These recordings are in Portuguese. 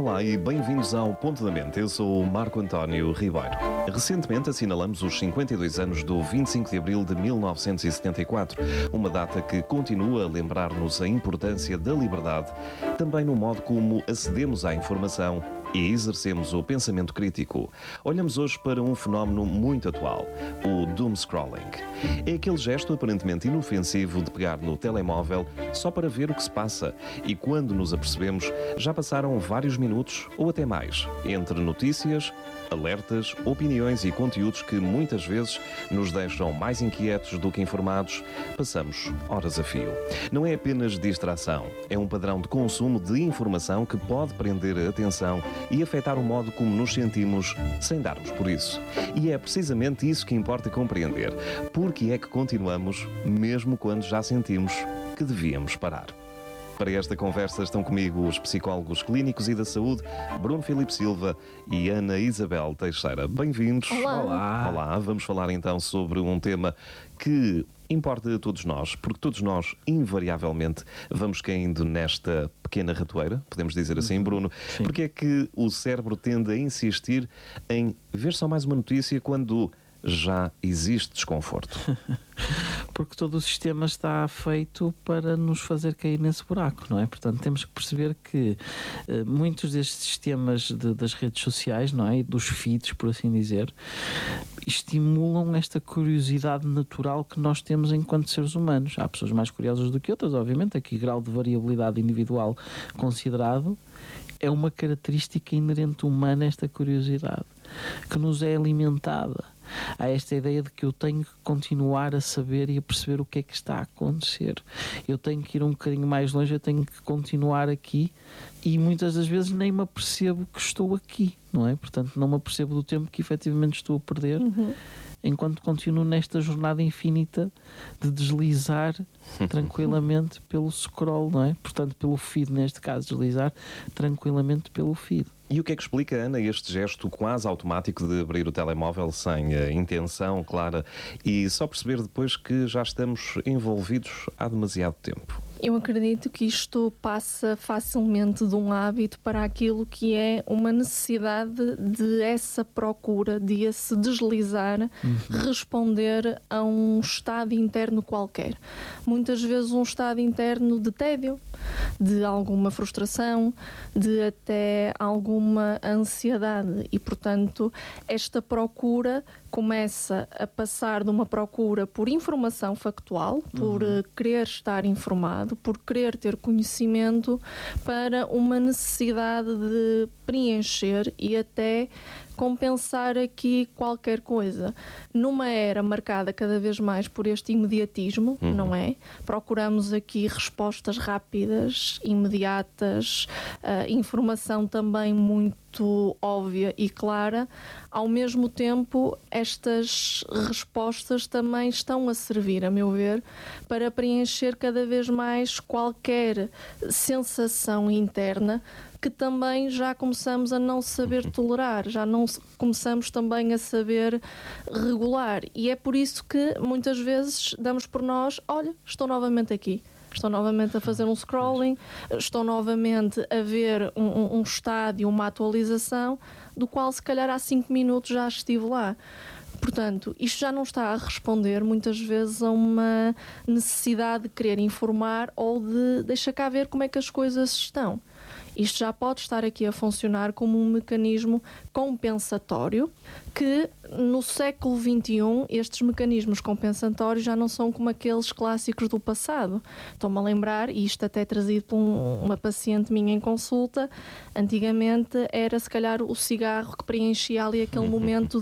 Olá e bem-vindos ao Ponto da Mente. Eu sou o Marco António Ribeiro. Recentemente assinalamos os 52 anos do 25 de abril de 1974, uma data que continua a lembrar-nos a importância da liberdade, também no modo como acedemos à informação e exercemos o pensamento crítico. Olhamos hoje para um fenómeno muito atual, o doomscrolling. É aquele gesto aparentemente inofensivo de pegar no telemóvel só para ver o que se passa e quando nos apercebemos já passaram vários minutos ou até mais entre notícias, alertas, opiniões e conteúdos que muitas vezes nos deixam mais inquietos do que informados, passamos horas a fio. Não é apenas distração, é um padrão de consumo de informação que pode prender a atenção e afetar o modo como nos sentimos sem darmos por isso. E é precisamente isso que importa compreender. Porque é que continuamos, mesmo quando já sentimos que devíamos parar? Para esta conversa estão comigo os psicólogos clínicos e da saúde, Bruno Filipe Silva e Ana Isabel Teixeira. Bem-vindos. Olá. Olá. Vamos falar então sobre um tema que importa a todos nós, porque todos nós, invariavelmente, vamos caindo nesta pequena ratoeira, podemos dizer assim, Bruno. Sim. Porque é que o cérebro tende a insistir em ver só mais uma notícia quando já existe desconforto? Porque todo o sistema está feito para nos fazer cair nesse buraco, não é? Portanto, temos que perceber que muitos destes sistemas das redes sociais, não é? E dos feeds, por assim dizer, estimulam esta curiosidade natural que nós temos enquanto seres humanos. Há pessoas mais curiosas do que outras, obviamente, aqui grau de variabilidade individual considerado. É uma característica inerente humana esta curiosidade, que nos é alimentada. Há esta ideia de que eu tenho que continuar a saber e a perceber o que é que está a acontecer. Eu tenho que ir um bocadinho mais longe, eu tenho que continuar aqui e muitas das vezes nem me apercebo que estou aqui, não é? Portanto, não me apercebo do tempo que efetivamente estou a perder, enquanto continuo nesta jornada infinita de deslizar tranquilamente pelo scroll, não é? Portanto, pelo feed, neste caso, deslizar tranquilamente pelo feed. E o que é que explica, Ana, este gesto quase automático de abrir o telemóvel sem a intenção clara e só perceber depois que já estamos envolvidos há demasiado tempo? Eu acredito que isto passa facilmente de um hábito para aquilo que é uma necessidade de essa procura, de esse deslizar, responder a um estado interno qualquer. Muitas vezes um estado interno de tédio, de alguma frustração, de até alguma ansiedade e, portanto, esta procura começa a passar de uma procura por informação factual, por querer estar informado, por querer ter conhecimento, para uma necessidade de preencher e até compensar aqui qualquer coisa. Numa era marcada cada vez mais por este imediatismo, não é? Procuramos aqui respostas rápidas, imediatas, informação também muito óbvia e clara. Ao mesmo tempo, estas respostas também estão a servir, a meu ver, para preencher cada vez mais qualquer sensação interna que também já começamos a não saber tolerar, já não começamos também a saber regular. E é por isso que muitas vezes damos por nós, olha, estou novamente aqui. Estou novamente a fazer um scrolling, estou novamente a ver um estádio, uma atualização, do qual se calhar há 5 minutos já estive lá. Portanto, isto já não está a responder muitas vezes a uma necessidade de querer informar ou de deixa cá ver como é que as coisas estão. Isto já pode estar aqui a funcionar como um mecanismo compensatório que no século XXI estes mecanismos compensatórios já não são como aqueles clássicos do passado. Estou-me a lembrar, e isto até trazido por uma paciente minha em consulta, antigamente era se calhar o cigarro que preenchia ali aquele momento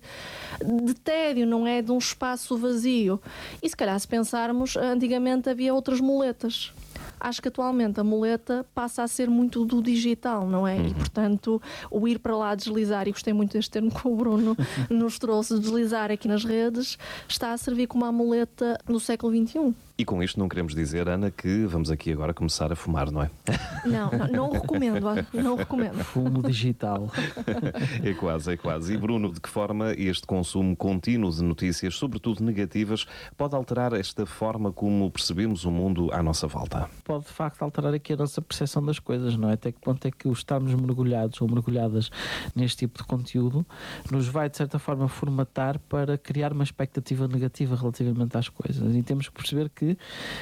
de tédio, não é? De um espaço vazio. E se calhar se pensarmos, antigamente havia outras muletas. Acho que atualmente a muleta passa a ser muito do digital, não é? E, portanto, o ir para lá deslizar, e gostei muito deste termo que o Bruno nos trouxe, deslizar aqui nas redes, está a servir como a muleta no século XXI. E com isto não queremos dizer, Ana, que vamos aqui agora começar a fumar, não é? Não recomendo, não recomendo. Fumo digital. É quase. E Bruno, de que forma este consumo contínuo de notícias, sobretudo negativas, pode alterar esta forma como percebemos o mundo à nossa volta? Pode, de facto, alterar aqui a nossa percepção das coisas, não é? Até que ponto é que o estarmos mergulhados ou mergulhadas neste tipo de conteúdo nos vai, de certa forma, formatar para criar uma expectativa negativa relativamente às coisas. E temos que perceber que,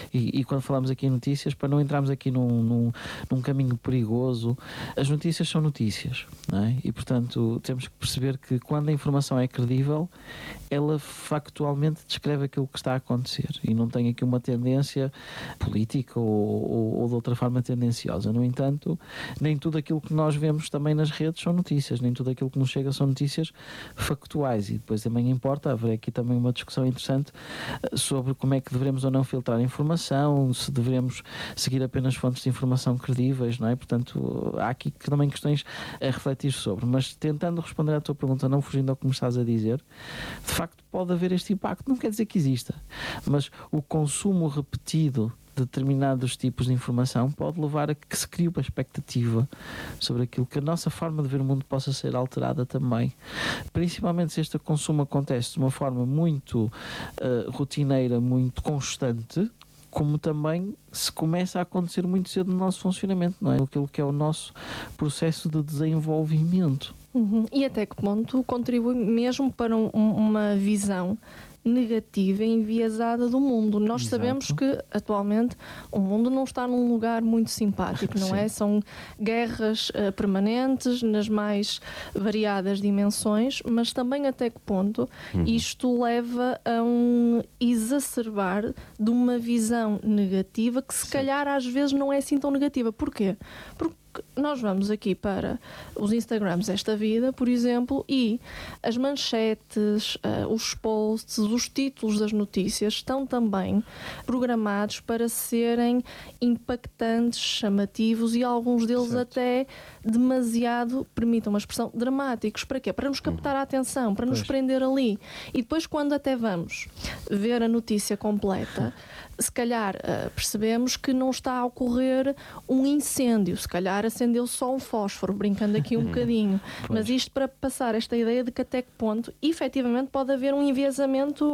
e quando falamos aqui em notícias, para não entrarmos aqui num caminho perigoso, as notícias são notícias, não é? E, portanto, temos que perceber que quando a informação é credível, ela factualmente descreve aquilo que está a acontecer e não tem aqui uma tendência política ou de outra forma tendenciosa. No entanto, nem tudo aquilo que nós vemos também nas redes são notícias, nem tudo aquilo que nos chega são notícias factuais, e depois também importa haver aqui também uma discussão interessante sobre como é que devemos ou não filtrar a informação, se devemos seguir apenas fontes de informação credíveis, não é? Portanto, há aqui também questões a refletir sobre, mas tentando responder à tua pergunta, não fugindo ao que me estás a dizer, de facto pode haver este impacto, não quer dizer que exista, mas o consumo repetido de determinados tipos de informação pode levar a que se crie uma expectativa sobre aquilo, que a nossa forma de ver o mundo possa ser alterada também, principalmente se este consumo acontece de uma forma muito rotineira, muito constante, como também se começa a acontecer muito cedo no nosso funcionamento, não é? Aquilo que é o nosso processo de desenvolvimento. E até que ponto contribui mesmo para uma visão negativa e enviesada do mundo. Nós Exato. Sabemos que atualmente o mundo não está num lugar muito simpático, não é? São guerras permanentes nas mais variadas dimensões, mas também até que ponto isto leva a um exacerbar de uma visão negativa que se calhar às vezes não é assim tão negativa. Porquê? Porque nós vamos aqui para os Instagrams desta vida, por exemplo, e as manchetes, os posts, os títulos das notícias estão também programados para serem impactantes, chamativos e alguns deles até demasiado, permitam uma expressão, dramáticos. Para quê? Para nos captar a atenção, para nos prender ali. E depois, quando até vamos ver a notícia completa, se calhar percebemos que não está a ocorrer um incêndio, se calhar acendeu só um fósforo, brincando aqui um bocadinho. Mas isto para passar esta ideia de que até que ponto efetivamente pode haver um enviesamento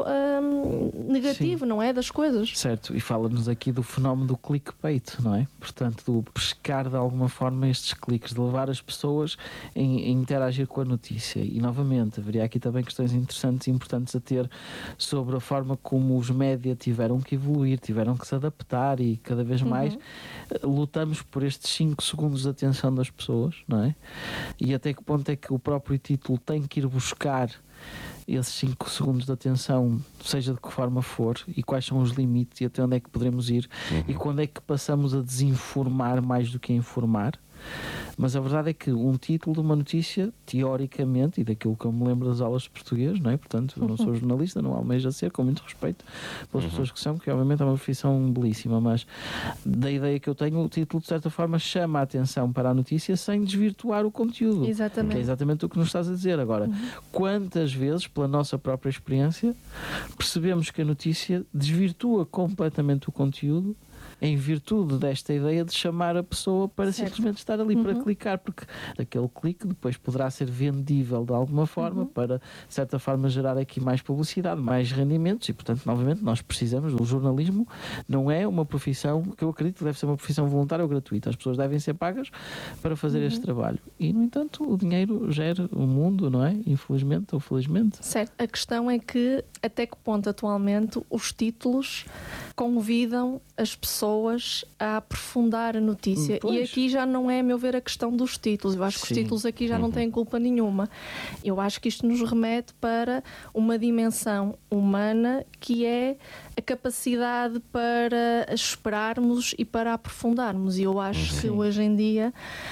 negativo, não é? Das coisas. Certo, e fala-nos aqui do fenómeno do clickbait, não é? Portanto, do pescar de alguma forma estes cliques, de levar as pessoas a interagir com a notícia. E novamente, haveria aqui também questões interessantes e importantes a ter sobre a forma como os média tiveram que evoluir, tiveram que se adaptar e cada vez mais lutamos por estes 5 segundos de atenção das pessoas, não é? E até que ponto é que o próprio título tem que ir buscar esses 5 segundos de atenção, seja de que forma for, e quais são os limites e até onde é que poderemos ir e quando é que passamos a desinformar mais do que a informar. Mas a verdade é que um título de uma notícia, teoricamente, e daquilo que eu me lembro das aulas de português, não é? Portanto, eu não sou jornalista, não almejo a ser, com muito respeito pelas pessoas que são, que obviamente é uma profissão belíssima, mas da ideia que eu tenho, o título de certa forma chama a atenção para a notícia sem desvirtuar o conteúdo. Exatamente. Que é exatamente o que nos estás a dizer. Agora, quantas vezes, pela nossa própria experiência, percebemos que a notícia desvirtua completamente o conteúdo em virtude desta ideia de chamar a pessoa para simplesmente estar ali para clicar, porque aquele clique depois poderá ser vendível de alguma forma para, de certa forma, gerar aqui mais publicidade, mais rendimentos e, portanto, novamente, nós precisamos. O jornalismo não é uma profissão que eu acredito que deve ser uma profissão voluntária ou gratuita. As pessoas devem ser pagas para fazer este trabalho. E, no entanto, o dinheiro gera o mundo, não é? Infelizmente ou felizmente. Certo. A questão é que até que ponto atualmente os títulos convidam as pessoas a aprofundar a notícia. Pois. E aqui já não é, a meu ver, a questão dos títulos. Eu acho que os títulos aqui já não têm culpa nenhuma. Eu acho que isto nos remete para uma dimensão humana que é a capacidade para esperarmos e para aprofundarmos. E eu acho que hoje em dia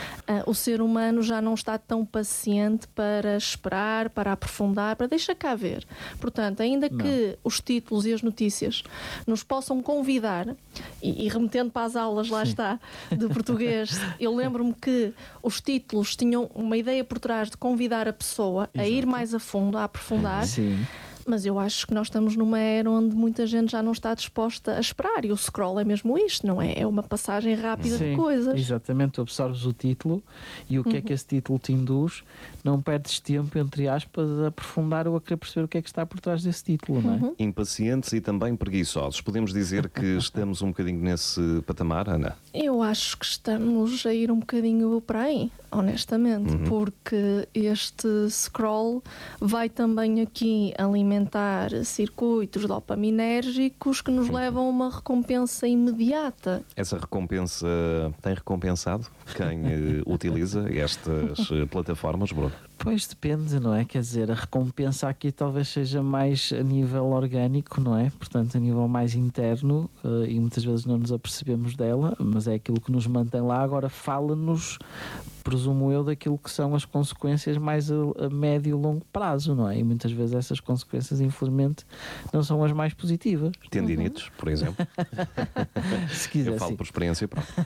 o ser humano já não está tão paciente para esperar, para aprofundar, para deixar cá ver. Portanto, ainda que os títulos e as notícias nos possam convidar, e remetendo para as aulas, lá está, de português, eu lembro-me que os títulos tinham uma ideia por trás de convidar a pessoa a ir mais a fundo, a aprofundar. Sim. Mas eu acho que nós estamos numa era onde muita gente já não está disposta a esperar, e o scroll é mesmo isto, não é? É uma passagem rápida de coisas. Exatamente, tu absorves o título e o que é que esse título te induz, não perdes tempo, entre aspas, a aprofundar ou a querer perceber o que é que está por trás desse título, não é? Impacientes e também preguiçosos. Podemos dizer que estamos um bocadinho nesse patamar, Ana? Eu acho que estamos a ir um bocadinho para aí, honestamente, porque este scroll vai também aqui alimentar circuitos dopaminérgicos que nos levam a uma recompensa imediata. Essa recompensa tem recompensado quem utiliza estas plataformas, Bruno? Pois depende, não é? Quer dizer, a recompensa aqui talvez seja mais a nível orgânico, não é? Portanto, a nível mais interno, e muitas vezes não nos apercebemos dela, mas é aquilo que nos mantém lá. Agora fala-nos, presumo eu, daquilo que são as consequências mais a médio e longo prazo, não é? E muitas vezes essas consequências, infelizmente, não são as mais positivas. Tendinites, por exemplo. Se quiser, eu falo por experiência própria.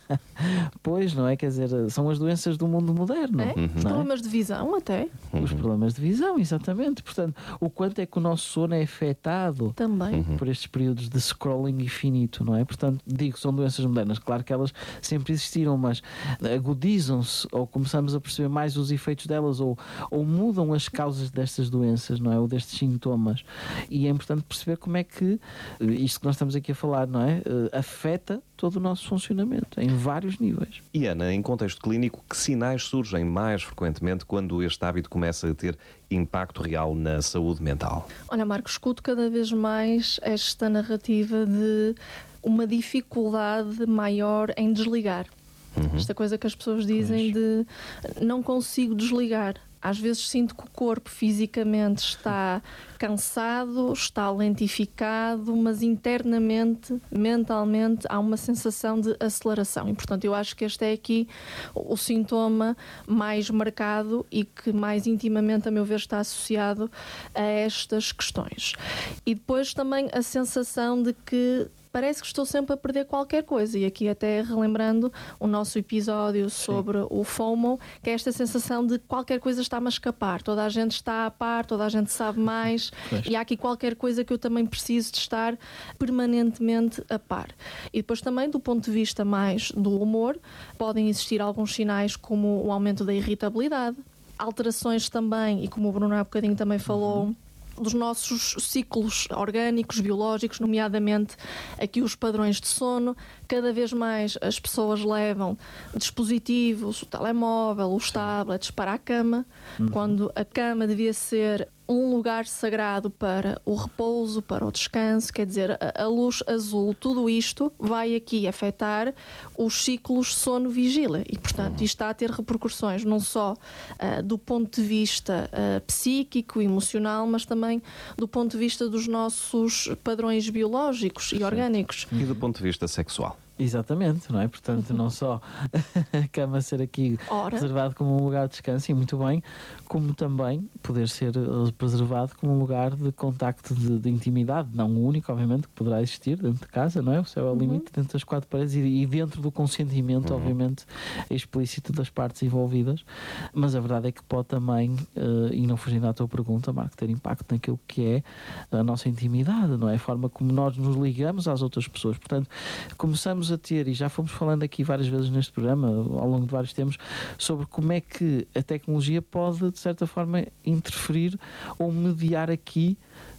Pois, não é? Quer dizer, são as doenças do mundo moderno. Os problemas de visão até. Os problemas de visão, exatamente. Portanto, o quanto é que o nosso sono é afetado também por estes períodos de scrolling infinito, não é? Portanto, digo, são doenças modernas. Claro que elas sempre existiram, mas agudizam-se ou começamos a perceber mais os efeitos delas ou mudam as causas destas doenças, não é? Ou destes sintomas. E é importante perceber como é que isto que nós estamos aqui a falar, não é? Afeta todo o nosso funcionamento, em vários níveis. E Ana, em contexto clínico, que sinais surgem mais frequentemente quando este hábito começa a ter impacto real na saúde mental? Olha, Marcos, escuto cada vez mais esta narrativa de uma dificuldade maior em desligar. Esta coisa que as pessoas dizem de não consigo desligar. Às vezes sinto que o corpo fisicamente está cansado, está lentificado, mas internamente, mentalmente, há uma sensação de aceleração. E, portanto, eu acho que este é aqui o sintoma mais marcado e que mais intimamente, a meu ver, está associado a estas questões. E depois também a sensação de que parece que estou sempre a perder qualquer coisa, e aqui até relembrando o nosso episódio sobre o FOMO, que é esta sensação de qualquer coisa está-me a escapar, toda a gente está a par, toda a gente sabe mais, e há aqui qualquer coisa que eu também preciso de estar permanentemente a par. E depois também, do ponto de vista mais do humor, podem existir alguns sinais como o aumento da irritabilidade, alterações também, e como o Bruno há bocadinho também falou, dos nossos ciclos orgânicos, biológicos, nomeadamente aqui os padrões de sono. Cada vez mais as pessoas levam dispositivos, o telemóvel, os tablets para a cama, quando a cama devia ser um lugar sagrado para o repouso, para o descanso. Quer dizer, a luz azul, tudo isto vai aqui afetar os ciclos sono-vigília e, portanto, isto está a ter repercussões não só do ponto de vista psíquico, emocional, mas também do ponto de vista dos nossos padrões biológicos e orgânicos. E do ponto de vista sexual? Exatamente, não é? Portanto, não só a cama ser aqui reservado como um lugar de descanso, e muito bem, como também poder ser preservado como um lugar de contacto, de intimidade, não o único, obviamente, que poderá existir dentro de casa, não é? O céu é o limite, dentro das quatro paredes e dentro do consentimento, obviamente, explícito das partes envolvidas, mas a verdade é que pode também, e não fugindo à tua pergunta, Marco, ter impacto naquilo que é a nossa intimidade, não é? A forma como nós nos ligamos às outras pessoas. Portanto, começamos a ter, e já fomos falando aqui várias vezes neste programa, ao longo de vários temas, sobre como é que a tecnologia pode, de certa forma, interferir ou mediar aqui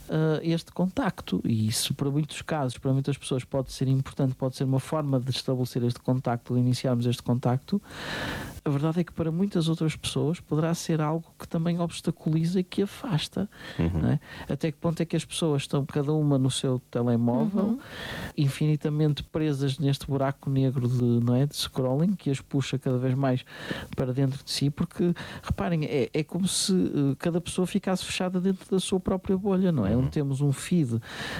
este contacto, e isso para muitos casos, para muitas pessoas pode ser importante, pode ser uma forma de estabelecer este contacto, de iniciarmos este contacto. A verdade é que para muitas outras pessoas poderá ser algo que também obstaculiza e que afasta, não é? Até que ponto é que as pessoas estão cada uma no seu telemóvel, infinitamente presas neste buraco negro de scrolling, que as puxa cada vez mais para dentro de si, porque reparem, é como se cada pessoa ficasse fechada dentro da sua própria bolha, não é? Onde temos um feed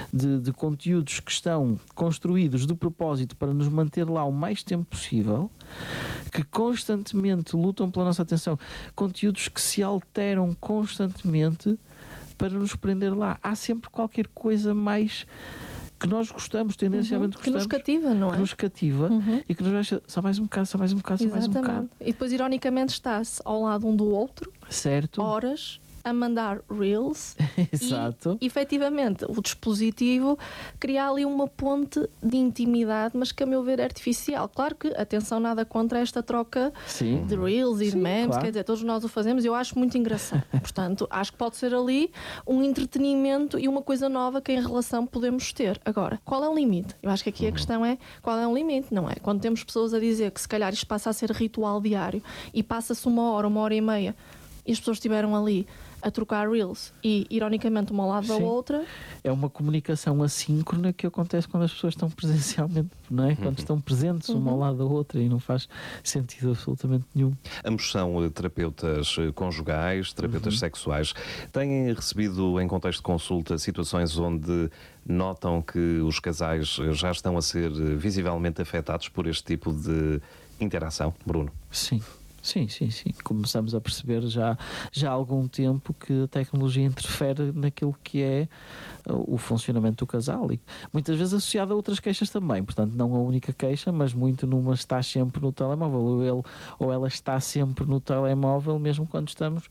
de conteúdos que estão construídos de propósito para nos manter lá o mais tempo possível, que constantemente lutam pela nossa atenção, conteúdos que se alteram constantemente para nos prender lá. Há sempre qualquer coisa mais que nós gostamos, tendencialmente que gostamos. nos cativa, não é? Que nos cativa e que nos deixa só mais um bocado, só mais um bocado, só mais um bocado. E depois, ironicamente, está-se ao lado um do outro, certo, horas, a mandar Reels. Exato. E, efetivamente, o dispositivo cria ali uma ponte de intimidade, mas que, a meu ver, é artificial. Claro que, atenção, nada contra esta troca Sim. de Reels e de memes, claro. quer dizer, todos nós o fazemos e eu acho muito engraçado. Portanto, acho que pode ser ali um entretenimento e uma coisa nova que em relação podemos ter. Agora, qual é o limite? Eu acho que aqui a questão é qual é o limite, não é? Quando temos pessoas a dizer que se calhar isto passa a ser ritual diário e passa-se uma hora e meia e as pessoas estiveram ali a trocar Reels e, ironicamente, uma ao lado da Sim. outra. É uma comunicação assíncrona que acontece quando as pessoas estão presencialmente, não é? Quando estão presentes uma ao lado da outra e não faz sentido absolutamente nenhum. Ambos são terapeutas conjugais, terapeutas sexuais. Têm recebido, em contexto de consulta, situações onde notam que os casais já estão a ser visivelmente afetados por este tipo de interação? Bruno? Sim. Sim. Começamos a perceber já há algum tempo que a tecnologia interfere naquilo que é o funcionamento do casal e muitas vezes associado a outras queixas também. Portanto, não a única queixa, mas muito numa está sempre no telemóvel, ou ele ou ela está sempre no telemóvel, mesmo quando estamos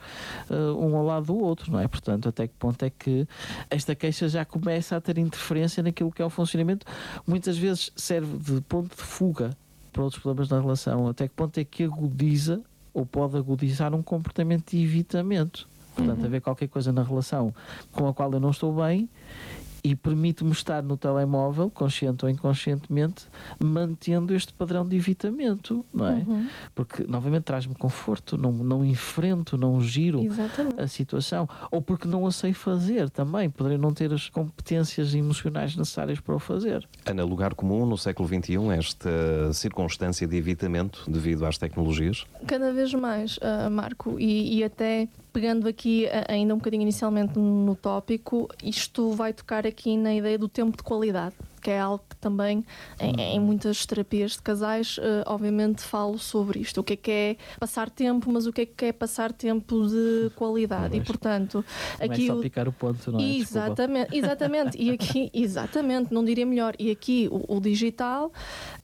um ao lado do outro, não é? Portanto, até que ponto é que esta queixa já começa a ter interferência naquilo que é o funcionamento? Muitas vezes serve de ponto de fuga para outros problemas na relação, até que ponto é que agudiza ou pode agudizar um comportamento de evitamento. Portanto, haver qualquer coisa na relação com a qual eu não estou bem e permite-me estar no telemóvel, consciente ou inconscientemente, mantendo este padrão de evitamento, não é? Porque, novamente, traz-me conforto, não enfrento, não giro a situação. Ou porque não a sei fazer também, poderei não ter as competências emocionais necessárias para o fazer. Ana, lugar comum no século XXI, esta circunstância de evitamento devido às tecnologias? Cada vez mais, Marco, e até pegando aqui ainda um bocadinho inicialmente no tópico, isto vai tocar aqui na ideia do tempo de qualidade, que é algo que também em muitas terapias de casais, obviamente falo sobre isto. O que é passar tempo, mas o que é passar tempo de qualidade? E, portanto, aqui começa a picar o ponto, não é? Exatamente. E aqui, não diria melhor. E aqui o digital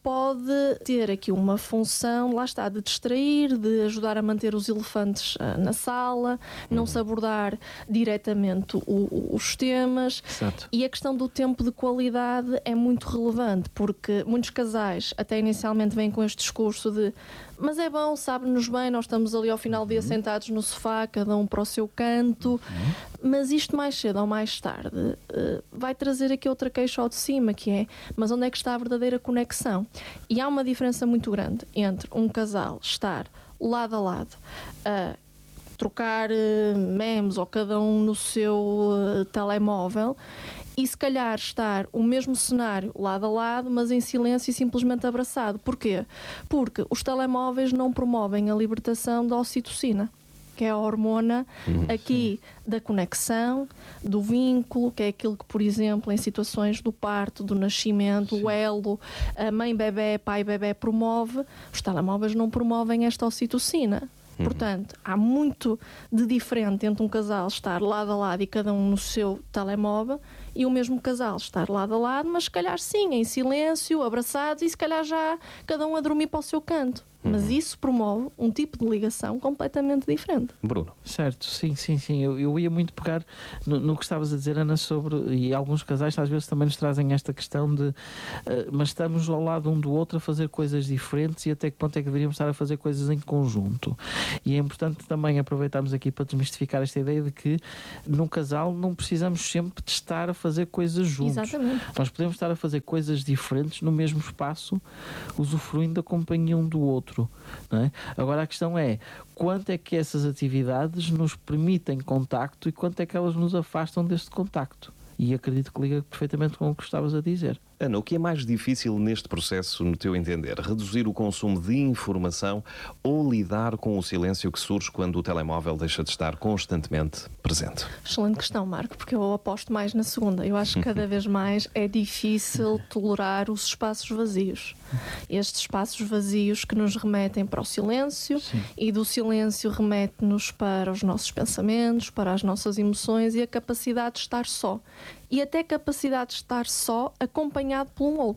pode ter aqui uma função, lá está, de distrair, de ajudar a manter os elefantes na sala, não se abordar diretamente os temas. Exato. E a questão do tempo de qualidade é muito relevante, porque muitos casais até inicialmente vêm com este discurso de mas é bom, sabe-nos bem, nós estamos ali ao final do dia sentados no sofá, cada um para o seu canto, mas isto mais cedo ou mais tarde vai trazer aqui outra queixa ao de cima, que é, mas onde é que está a verdadeira conexão? E há uma diferença muito grande entre um casal estar lado a lado a trocar memes ou cada um no seu telemóvel e se calhar estar o mesmo cenário lado a lado, mas em silêncio e simplesmente abraçado. Porquê? Porque os telemóveis não promovem a libertação da ocitocina, que é a hormona aqui da conexão, do vínculo, que é aquilo que, por exemplo, em situações do parto, do nascimento, o elo, a mãe-bebé, pai-bebé promove, os telemóveis não promovem esta ocitocina. Portanto, há muito de diferente entre um casal estar lado a lado e cada um no seu telemóvel e o mesmo casal estar lado a lado, mas se calhar sim, em silêncio, abraçados e se calhar já cada um a dormir para o seu canto. Mas isso promove um tipo de ligação completamente diferente. Bruno. Certo, sim. Eu ia muito pegar no que estavas a dizer, Ana, sobre, e alguns casais às vezes também nos trazem esta questão de mas estamos ao lado um do outro a fazer coisas diferentes e até que ponto é que deveríamos estar a fazer coisas em conjunto. E é importante também aproveitarmos aqui para desmistificar esta ideia de que num casal não precisamos sempre de estar a fazer coisas juntos. Exatamente. Nós podemos estar a fazer coisas diferentes no mesmo espaço, usufruindo da companhia um do outro. Não é? Agora a questão é quanto é que essas atividades nos permitem contacto e quanto é que elas nos afastam deste contacto. E acredito que liga perfeitamente com o que estavas a dizer. Ana, o que é mais difícil neste processo, no teu entender? Reduzir o consumo de informação ou lidar com o silêncio que surge quando o telemóvel deixa de estar constantemente presente? Excelente questão, Marco, porque eu aposto mais na segunda. Eu acho que cada vez mais é difícil tolerar os espaços vazios. Estes espaços vazios que nos remetem para o silêncio. Sim. E do silêncio remete-nos para os nossos pensamentos, para as nossas emoções e a capacidade de estar só. E até a capacidade de estar só acompanhado por um outro.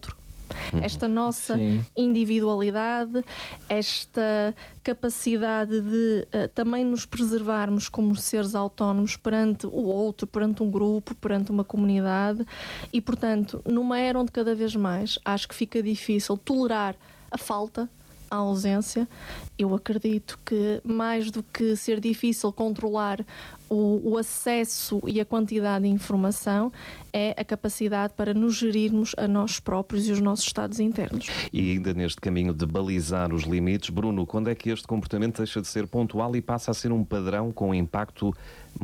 Esta nossa individualidade, esta capacidade de também nos preservarmos como seres autónomos perante o outro, perante um grupo, perante uma comunidade e, portanto, numa era onde cada vez mais acho que fica difícil tolerar a falta, a ausência, eu acredito que mais do que ser difícil controlar o acesso e a quantidade de informação é a capacidade para nos gerirmos a nós próprios e os nossos estados internos. E ainda neste caminho de balizar os limites, Bruno, quando é que este comportamento deixa de ser pontual e passa a ser um padrão com impacto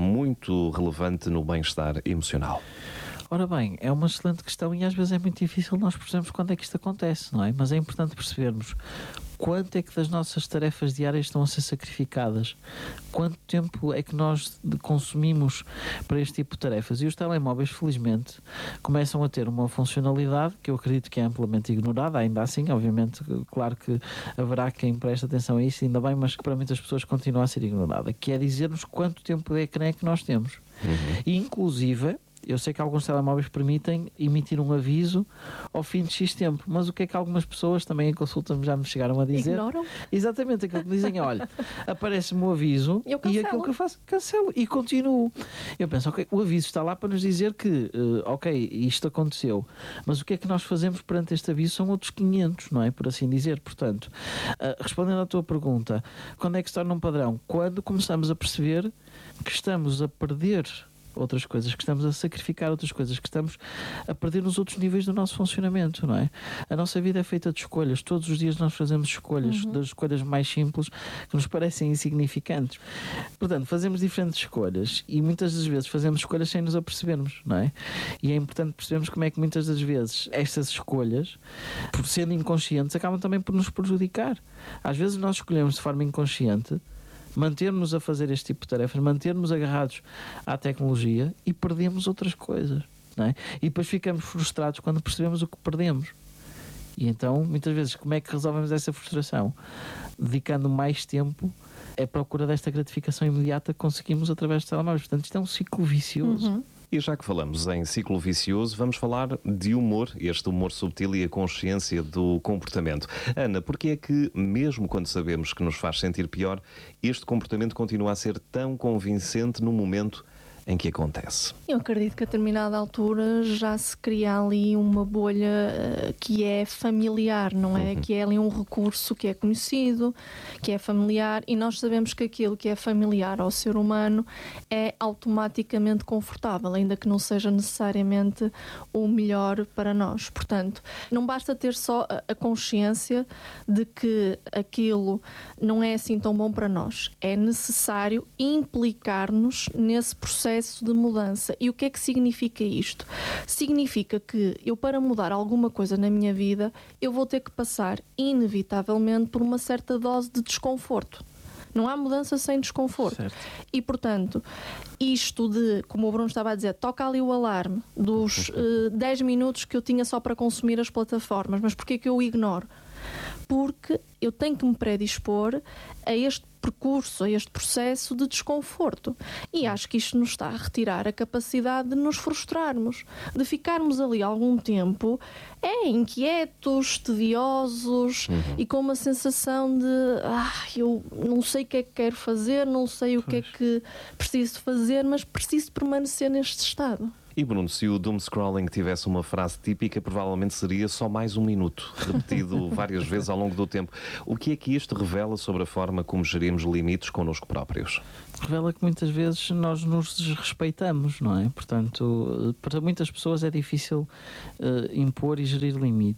muito relevante no bem-estar emocional? Ora bem, é uma excelente questão e às vezes é muito difícil nós percebermos quando é que isto acontece, não é? Mas é importante percebermos quanto é que das nossas tarefas diárias estão a ser sacrificadas, quanto tempo é que nós consumimos para este tipo de tarefas. E os telemóveis, felizmente, começam a ter uma funcionalidade que eu acredito que é amplamente ignorada, ainda assim, obviamente, claro que haverá quem preste atenção a isso, ainda bem, mas que para muitas pessoas continua a ser ignorada, que é dizer-nos quanto tempo de ecrã é que nós temos. E, inclusive, eu sei que alguns telemóveis permitem emitir um aviso ao fim de X tempo, mas o que é que algumas pessoas também em consulta já me chegaram a dizer? Ignoram? Exatamente, aquilo que dizem é, olha, aparece-me o aviso e aquilo que eu faço, cancelo e continuo. Eu penso, ok, o aviso está lá para nos dizer que, ok, isto aconteceu, mas o que é que nós fazemos perante este aviso são outros 500, não é? Por assim dizer. Portanto, respondendo à tua pergunta, quando é que se torna um padrão? Quando começamos a perceber que estamos a perder outras coisas, que estamos a sacrificar outras coisas, que estamos a perder nos outros níveis do nosso funcionamento, não é? A nossa vida é feita de escolhas, todos os dias nós fazemos escolhas, das escolhas mais simples que nos parecem insignificantes. Portanto, fazemos diferentes escolhas e muitas das vezes fazemos escolhas sem nos apercebermos, não é? E é importante percebermos como é que muitas das vezes estas escolhas, por sendo inconscientes, acabam também por nos prejudicar. Às vezes nós escolhemos de forma inconsciente manter-nos a fazer este tipo de tarefas, manter-nos agarrados à tecnologia e perdemos outras coisas, não é? E depois ficamos frustrados quando percebemos o que perdemos. E então, muitas vezes, como é que resolvemos essa frustração? Dedicando mais tempo à procura desta gratificação imediata que conseguimos através dos telemóveis. Portanto, isto é um ciclo vicioso. E já que falamos em ciclo vicioso, vamos falar de humor, este humor subtil e a consciência do comportamento. Ana, porquê é que, mesmo quando sabemos que nos faz sentir pior, este comportamento continua a ser tão convincente no momento em que acontece? Eu acredito que a determinada altura já se cria ali uma bolha que é familiar, não é? Que é ali um recurso que é conhecido, que é familiar, e nós sabemos que aquilo que é familiar ao ser humano é automaticamente confortável, ainda que não seja necessariamente o melhor para nós. Portanto, não basta ter só a consciência de que aquilo não é assim tão bom para nós. É necessário implicar-nos nesse processo de mudança. E o que é que significa isto? Significa que eu, para mudar alguma coisa na minha vida, eu vou ter que passar inevitavelmente por uma certa dose de desconforto. Não há mudança sem desconforto. Certo. E, portanto, isto de, como o Bruno estava a dizer, toca ali o alarme dos 10 minutos que eu tinha só para consumir as plataformas, mas porquê que eu ignoro? Porque eu tenho que me predispor a este percurso, a este processo de desconforto. E acho que isto nos está a retirar a capacidade de nos frustrarmos, de ficarmos ali algum tempo inquietos, tediosos e com uma sensação de eu não sei o que é que quero fazer, não sei o que é que preciso fazer, mas preciso permanecer neste estado. E Bruno, se o doom scrolling tivesse uma frase típica, provavelmente seria só mais um minuto, repetido várias vezes ao longo do tempo. O que é que isto revela sobre a forma como gerimos limites connosco próprios? Revela que muitas vezes nós nos desrespeitamos, não é? Portanto, para muitas pessoas é difícil impor e gerir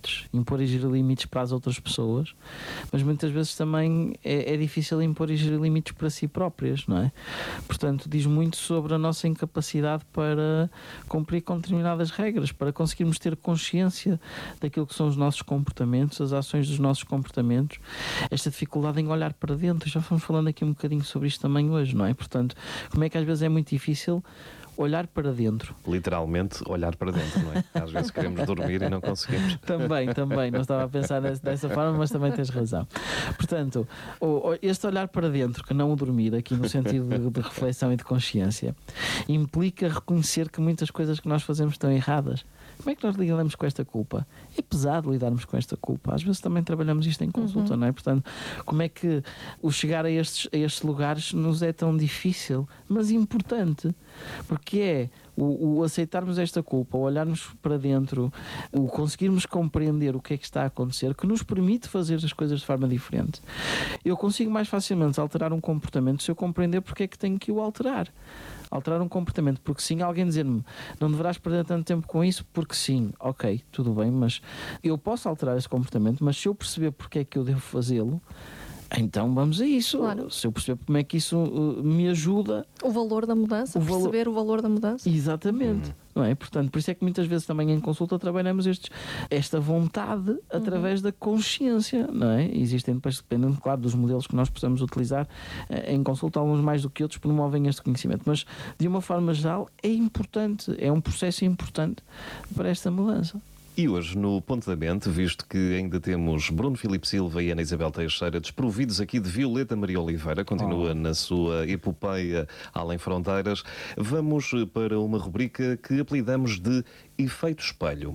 limites para as outras pessoas, mas muitas vezes também é difícil impor e gerir limites para si próprias, não é? Portanto, diz muito sobre a nossa incapacidade para cumprir com determinadas regras, para conseguirmos ter consciência daquilo que são os nossos comportamentos, as ações dos nossos comportamentos, esta dificuldade em olhar para dentro. Já fomos falando aqui um bocadinho sobre isto também hoje, não é? Portanto, como é que às vezes é muito difícil olhar para dentro. Literalmente, olhar para dentro, não é? Às vezes queremos dormir e não conseguimos. Também. Não estava a pensar dessa forma, mas também tens razão. Portanto, este olhar para dentro, que não o dormir, aqui no sentido de reflexão e de consciência, implica reconhecer que muitas coisas que nós fazemos estão erradas. Como é que nós lidamos com esta culpa? É pesado lidarmos com esta culpa. Às vezes também trabalhamos isto em consulta, não é? Portanto, como é que o chegar a estes lugares nos é tão difícil, mas importante? Porque é o aceitarmos esta culpa, o olharmos para dentro, o conseguirmos compreender o que é que está a acontecer, que nos permite fazer as coisas de forma diferente. Eu consigo mais facilmente alterar um comportamento se eu compreender porque é que tenho que o alterar. Alterar um comportamento, porque sim, alguém dizer-me não deverás perder tanto tempo com isso, porque sim, ok, tudo bem, mas eu posso alterar esse comportamento, mas se eu perceber porque é que eu devo fazê-lo, então vamos a isso. Claro. Se eu perceber como é que isso me ajuda. O valor da mudança, perceber o valor da mudança. Exatamente. Não é? Portanto, por isso é que muitas vezes também em consulta trabalhamos esta vontade através da consciência, não é? Existem, depois, dependendo, claro, dos modelos que nós possamos utilizar em consulta, alguns mais do que outros promovem este conhecimento, mas de uma forma geral é importante, é um processo importante para esta mudança. E hoje, no Ponto da Mente, visto que ainda temos Bruno Filipe Silva e Ana Isabel Teixeira desprovidos aqui de Violeta Maria Oliveira, continua na sua epopeia Além Fronteiras, vamos para uma rubrica que apelidamos de Efeito Espelho.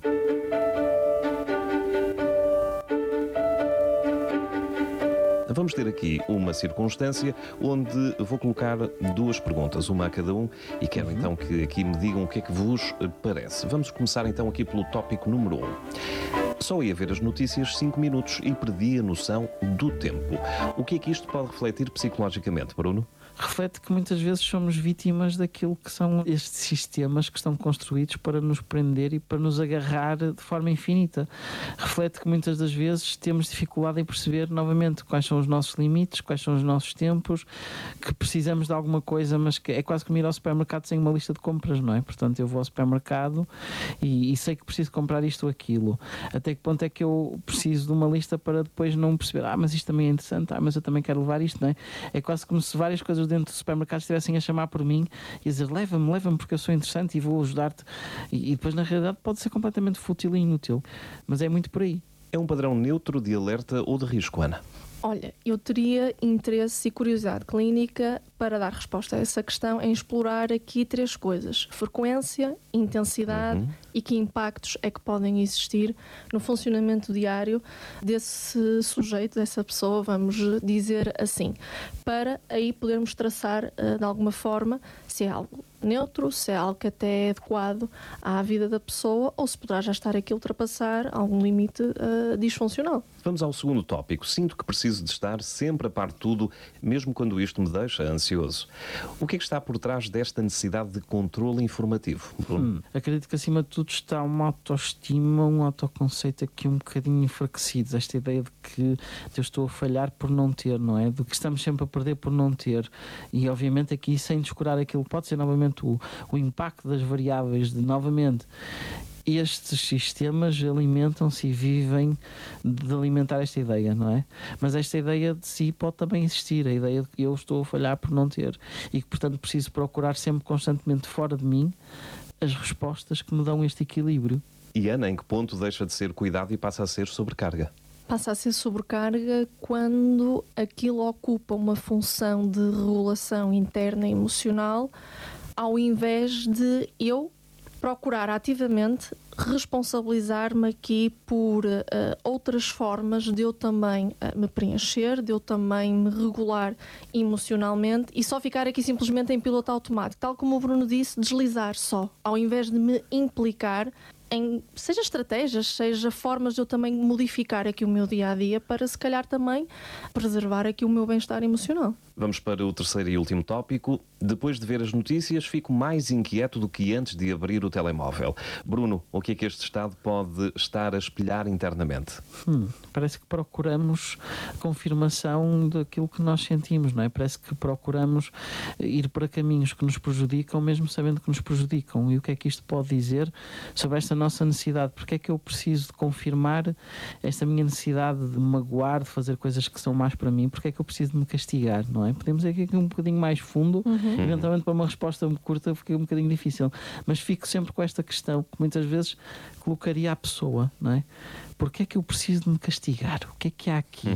Vamos ter aqui uma circunstância onde vou colocar duas perguntas, uma a cada um, e quero então que aqui me digam o que é que vos parece. Vamos começar então aqui pelo tópico número 1. Só ia ver as notícias 5 minutos e perdi a noção do tempo. O que é que isto pode refletir psicologicamente, Bruno? Reflete que muitas vezes somos vítimas daquilo que são estes sistemas que estão construídos para nos prender e para nos agarrar de forma infinita. Reflete que muitas das vezes temos dificuldade em perceber novamente quais são os nossos limites, quais são os nossos tempos, que precisamos de alguma coisa, mas que é quase como ir ao supermercado sem uma lista de compras, não é? Portanto, eu vou ao supermercado e sei que preciso comprar isto ou aquilo. Até que ponto é que eu preciso de uma lista para depois não perceber, mas isto também é interessante, mas eu também quero levar isto, não é? É quase como se várias coisas dentro do supermercado estivessem a chamar por mim e a dizer leva-me porque eu sou interessante e vou ajudar-te, e depois na realidade pode ser completamente fútil e inútil, mas é muito por aí. É um padrão neutro de alerta ou de risco, Ana? Olha, eu teria interesse e curiosidade clínica para dar resposta a essa questão em explorar aqui 3 coisas: frequência, intensidade e que impactos é que podem existir no funcionamento diário desse sujeito, dessa pessoa, vamos dizer assim, para aí podermos traçar de alguma forma se é algo neutro, se é algo que até é adequado à vida da pessoa ou se poderá já estar aqui a ultrapassar algum limite disfuncional. Vamos ao segundo tópico. Sinto que preciso de estar sempre a par de tudo, mesmo quando isto me deixa ansioso. O que é que está por trás desta necessidade de controle informativo, Bruno? Acredito que acima de tudo está uma autoestima, um autoconceito aqui um bocadinho enfraquecido. Esta ideia de que eu estou a falhar por não ter, não é? De que estamos sempre a perder por não ter. E obviamente aqui sem descurar aquilo, pode ser novamente o impacto das variáveis de novamente. Estes sistemas alimentam-se e vivem de alimentar esta ideia, não é? Mas esta ideia de si pode também existir, a ideia de que eu estou a falhar por não ter e que, portanto, preciso procurar sempre constantemente fora de mim as respostas que me dão este equilíbrio. E Ana, em que ponto deixa de ser cuidado e passa a ser sobrecarga? Passa a ser sobrecarga quando aquilo ocupa uma função de regulação interna e emocional, ao invés de eu procurar ativamente responsabilizar-me aqui por outras formas de eu também me preencher, de eu também me regular emocionalmente e só ficar aqui simplesmente em piloto automático. Tal como o Bruno disse, deslizar só, ao invés de me implicar em, seja estratégias, seja formas de eu também modificar aqui o meu dia-a-dia para se calhar também preservar aqui o meu bem-estar emocional. Vamos para o terceiro e último tópico. Depois de ver as notícias, fico mais inquieto do que antes de abrir o telemóvel. Bruno, o que é que este estado pode estar a espelhar internamente? Parece que procuramos confirmação daquilo que nós sentimos, não é? Parece que procuramos ir para caminhos que nos prejudicam, mesmo sabendo que nos prejudicam. E o que é que isto pode dizer sobre esta nossa necessidade? Porque é que eu preciso de confirmar esta minha necessidade de me magoar, de fazer coisas que são más para mim? Porque é que eu preciso de me castigar, não é? Podemos ir aqui um bocadinho mais fundo, eventualmente para uma resposta curta fica um bocadinho difícil, mas fico sempre com esta questão que muitas vezes colocaria à pessoa, não é? Porque é que eu preciso de me castigar? O que é que há aqui?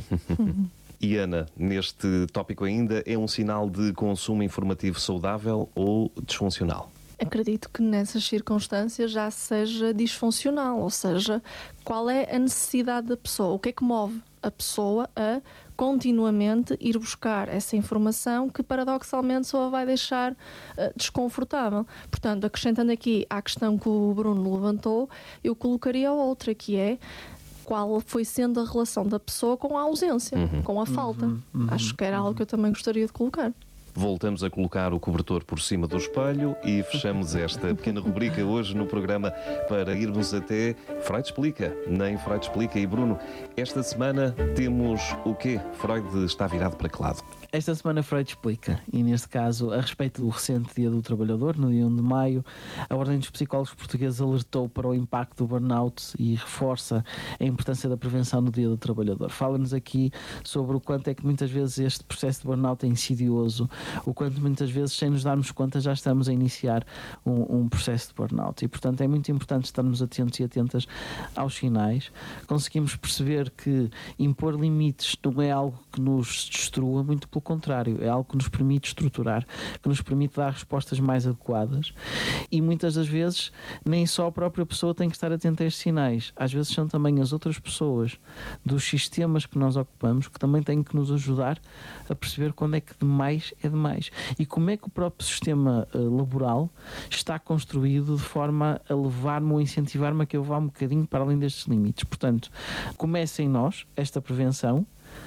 E Ana, neste tópico ainda, é um sinal de consumo informativo saudável ou disfuncional? Acredito que nessas circunstâncias já seja disfuncional, ou seja, qual é a necessidade da pessoa, o que é que move a pessoa a continuamente ir buscar essa informação que paradoxalmente só a vai deixar desconfortável. Portanto, acrescentando aqui à questão que o Bruno levantou, eu colocaria outra, que é qual foi sendo a relação da pessoa com a ausência, com a falta. Acho que era algo que eu também gostaria de colocar. Voltamos a colocar o cobertor por cima do espelho e fechamos esta pequena rubrica hoje no programa para irmos até Freud Explica, nem Freud Explica. E Bruno, esta semana temos o quê? Freud está virado para que lado? Esta semana Freud Explica, e neste caso, a respeito do recente Dia do Trabalhador, no dia 1 de maio, a Ordem dos Psicólogos Portugueses alertou para o impacto do burnout e reforça a importância da prevenção no Dia do Trabalhador. Fala-nos aqui sobre o quanto é que muitas vezes este processo de burnout é insidioso, o quanto muitas vezes, sem nos darmos conta, já estamos a iniciar um processo de burnout. E, portanto, é muito importante estarmos atentos e atentas aos sinais. Conseguimos perceber que impor limites não é algo que nos destrua, muito pelo contrário, é algo que nos permite estruturar, que nos permite dar respostas mais adequadas, e muitas das vezes nem só a própria pessoa tem que estar atenta a estes sinais, às vezes são também as outras pessoas dos sistemas que nós ocupamos que também têm que nos ajudar a perceber quando é que demais é demais e como é que o próprio sistema laboral está construído de forma a levar-me ou incentivar-me a que eu vá um bocadinho para além destes limites. Portanto, começa em nós esta prevenção,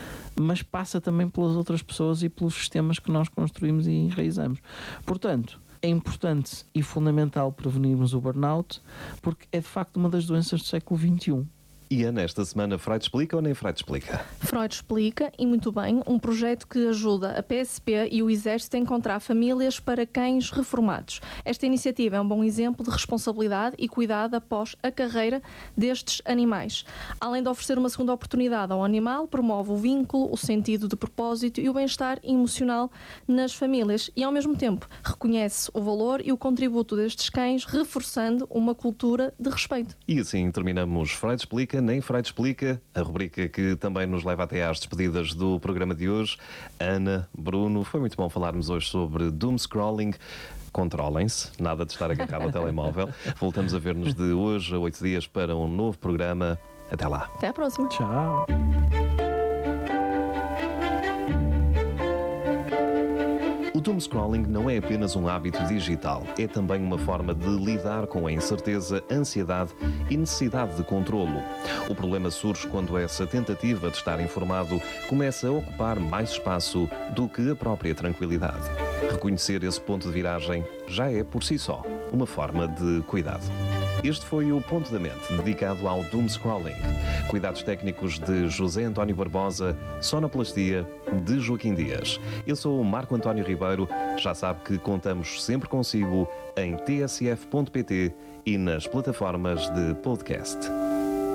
mas passa também pelas outras pessoas e pelos sistemas que nós construímos e enraizamos. Portanto, é importante e fundamental prevenirmos o burnout, porque é de facto uma das doenças do século XXI. E é nesta semana Freud Explica ou nem Freud Explica? Freud Explica, e muito bem, um projeto que ajuda a PSP e o Exército a encontrar famílias para cães reformados. Esta iniciativa é um bom exemplo de responsabilidade e cuidado após a carreira destes animais. Além de oferecer uma segunda oportunidade ao animal, promove o vínculo, o sentido de propósito e o bem-estar emocional nas famílias e, ao mesmo tempo, reconhece o valor e o contributo destes cães, reforçando uma cultura de respeito. E assim terminamos Freud Explica, nem Freud Explica, a rubrica que também nos leva até às despedidas do programa de hoje. Ana, Bruno, foi muito bom falarmos hoje sobre doom scrolling. Controlem-se, nada de estar agarrado ao telemóvel. Voltamos a ver-nos de hoje a 8 dias para um novo programa. Até lá. Até à próxima. Tchau. O doomscrolling não é apenas um hábito digital, é também uma forma de lidar com a incerteza, ansiedade e necessidade de controlo. O problema surge quando essa tentativa de estar informado começa a ocupar mais espaço do que a própria tranquilidade. Reconhecer esse ponto de viragem já é, por si só, uma forma de cuidado. Este foi o Ponto da Mente, dedicado ao doomscrolling. Cuidados técnicos de José António Barbosa, sonoplastia de Joaquim Dias. Eu sou o Marco António Ribeiro. Já sabe que contamos sempre consigo em tsf.pt e nas plataformas de podcast.